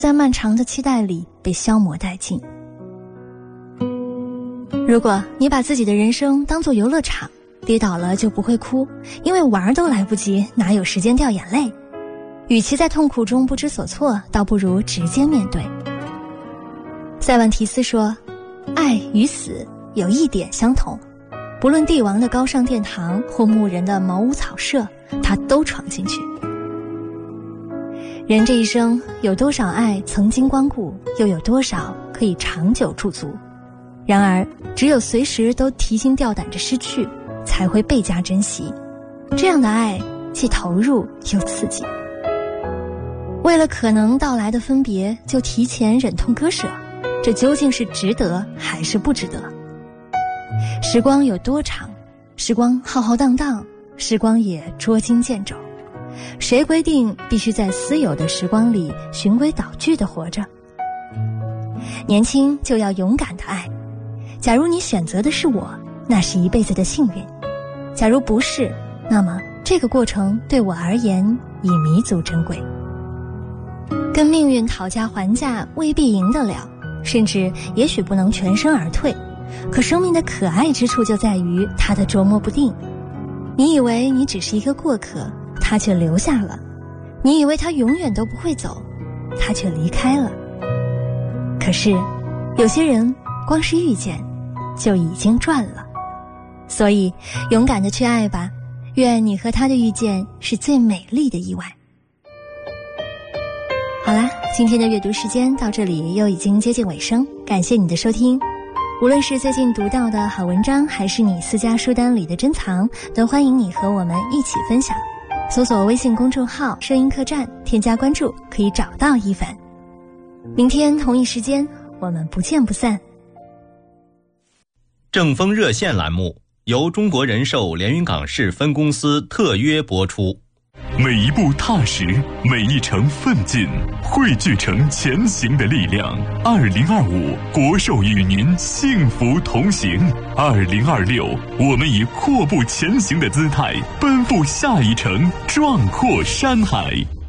在漫长的期待里被消磨殆尽。如果你把自己的人生当作游乐场，跌倒了就不会哭，因为玩都来不及，哪有时间掉眼泪？与其在痛苦中不知所措，倒不如直接面对。塞万提斯说，爱与死有一点相同，不论帝王的高尚殿堂或牧人的茅屋草舍，他都闯进去。人这一生有多少爱曾经光顾，又有多少可以长久驻足？然而只有随时都提心吊胆着失去，才会倍加珍惜。这样的爱既投入又刺激。为了可能到来的分别，就提前忍痛割舍，这究竟是值得还是不值得？时光有多长？时光浩浩荡荡，时光也捉襟见肘。谁规定必须在私有的时光里循规蹈矩地活着？年轻就要勇敢地爱。假如你选择的是我，那是一辈子的幸运；假如不是，那么这个过程对我而言已弥足珍贵。跟命运讨价还价未必赢得了，甚至也许不能全身而退，可生命的可爱之处就在于它的捉摸不定。你以为你只是一个过客，他却留下了；你以为他永远都不会走，他却离开了。可是有些人光是遇见就已经赚了，所以勇敢地去爱吧，愿你和他的遇见是最美丽的意外。好啦，今天的阅读时间到这里又已经接近尾声，感谢你的收听。无论是最近读到的好文章，还是你私家书单里的珍藏，都欢迎你和我们一起分享。搜索微信公众号声音客栈，添加关注，可以找到一凡。明天同一时间我们不见不散。 正风热线栏目由中国人寿连云港市分公司特约播出。 每一步踏实，每一程奋进，汇聚成前行的力量。2025国寿与您幸福同行。2026，我们以阔步前行的姿态，奔赴下一程壮阔山海。